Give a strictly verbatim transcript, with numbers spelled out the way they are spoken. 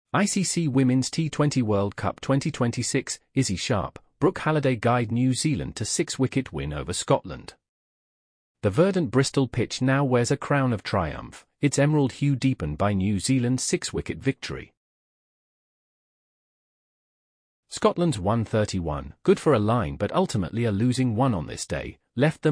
I C C Women's T twenty World Cup twenty twenty-six, Izzy Sharp, Brooke Halliday guide New Zealand to six-wicket win over Scotland. The verdant Bristol pitch now wears a crown of triumph, its emerald hue deepened by New Zealand's six-wicket victory. Scotland's one thirty-one, good for a line but ultimately a losing one on this day, left them